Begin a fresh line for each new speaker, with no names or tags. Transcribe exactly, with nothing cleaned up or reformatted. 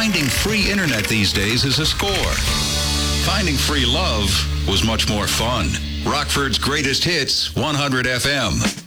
finding free internet these days is a score. Finding free love was much more fun. Rockford's greatest hits, one hundred F M.